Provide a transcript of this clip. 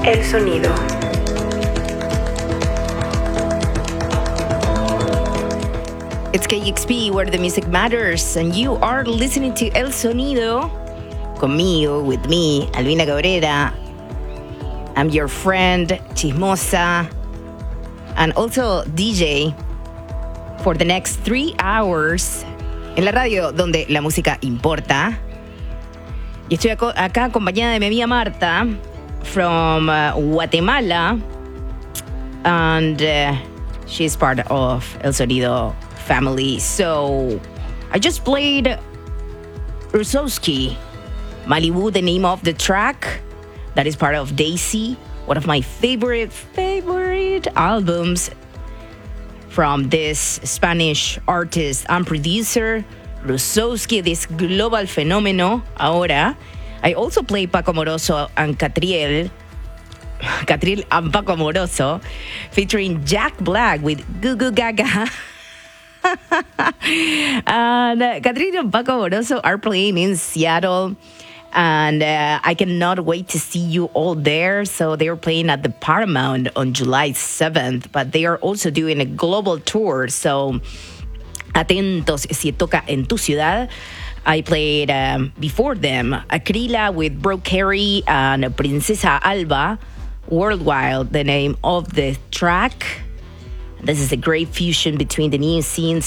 El sonido. It's KXP, where the music matters, and you are listening to El Sonido, conmigo, with me, Albina Cabrera. I'm your friend, Chismosa, and also DJ for the next 3 hours en la radio donde la música importa. Y estoy acá acompañada de mi amiga Marta from Guatemala, and she's part of El Sonido family. So I just played Rusowski, Malibu, the name of the track. That is part of Daisy, one of my favorite albums from this Spanish artist and producer, Rusowski, this global phenomenon ahora. I also played Paco Moroso and Catriel and Paco Moroso, featuring Jack Black with Goo Goo Gaga. And Catriel and Paco Moroso are playing in Seattle, and I cannot wait to see you all there. So they're playing at the Paramount on July 7th, but they are also doing a global tour. So atentos si toca en tu ciudad. I played before them Akrila with Bro Carey and Princesa Alba, Worldwide, the name of the track. This is a great fusion between the new scenes